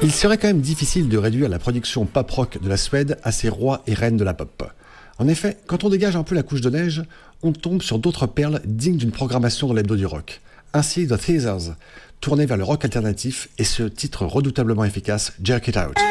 Il serait quand même difficile de réduire la production pop-rock de la Suède à ses rois et reines de la pop. En effet, quand on dégage un peu la couche de neige, on tombe sur d'autres perles dignes d'une programmation dans l'hebdo du rock. Ainsi, The Teasers, tourné vers le rock alternatif, et ce titre redoutablement efficace, Jerk It Out.